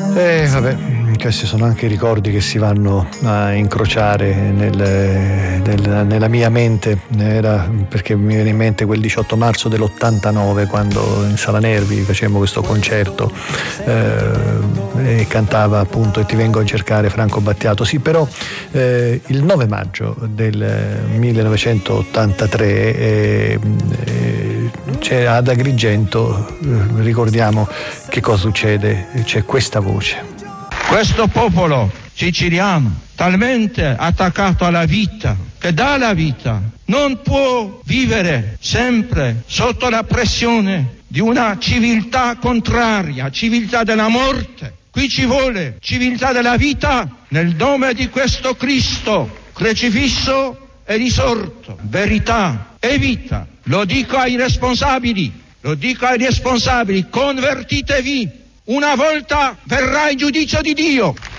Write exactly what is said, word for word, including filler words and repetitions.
E vabbè, questi sono anche i ricordi che si vanno a incrociare nel, nel, nella mia mente. Era perché mi viene in mente quel diciotto marzo dell'ottantanove, quando in Sala Nervi facemmo questo concerto eh, e cantava appunto E ti vengo a cercare Franco Battiato. Sì, però eh, il nove maggio del millenovecentottantatré eh, eh, c'è ad Agrigento, eh, ricordiamo che cosa succede, c'è questa voce. Questo popolo siciliano, talmente attaccato alla vita, che dà la vita, non può vivere sempre sotto la pressione di una civiltà contraria, civiltà della morte. Qui ci vuole civiltà della vita nel nome di questo Cristo crocifisso e risorto. Verità e vita. Lo dico ai responsabili, lo dico ai responsabili, convertitevi. Una volta verrà il giudizio di Dio.